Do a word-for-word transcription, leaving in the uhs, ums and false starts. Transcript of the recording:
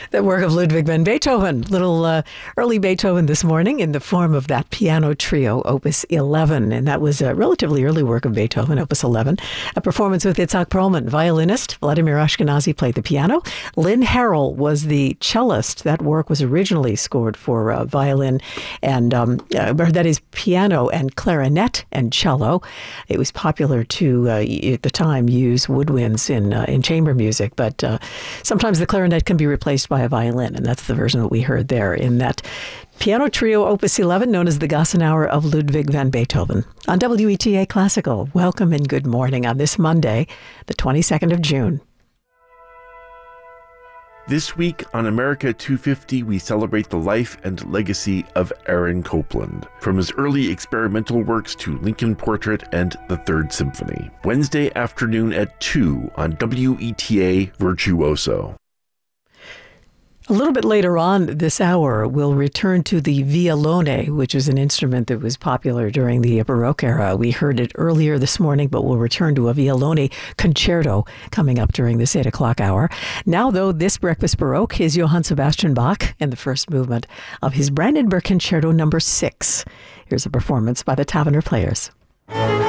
The work of Ludwig van Beethoven, little uh, early Beethoven this morning in the form of that piano trio, Opus eleven. And that was a relatively early work of Beethoven, Opus eleven. A performance with Itzhak Perlman, violinist. Vladimir Ashkenazy played the piano. Lynn Harrell was the cellist. That work was originally scored for uh, violin and, um, uh, that is, piano and clarinet and cello. It was popular to, uh, at the time, use woodwinds in, uh, in chamber music, but uh, sometimes the clarinet can be replaced by a violin, and that's the version that we heard there in that piano trio Opus eleven, known as the Gassenauer of Ludwig van Beethoven. On W E T A Classical, welcome and good morning on this Monday, the twenty-second of June. This week on America two fifty, we celebrate the life and legacy of Aaron Copland, from his early experimental works to Lincoln Portrait and the Third Symphony. Wednesday afternoon at two on W E T A Virtuoso. A little bit later on this hour, we'll return to the violone, which is an instrument that was popular during the Baroque era. We heard it earlier this morning, but we'll return to a violone concerto coming up during this eight o'clock hour. Now, though, this Breakfast Baroque is Johann Sebastian Bach and the first movement of his Brandenburg Concerto number six. Here's a performance by the Tavener Players.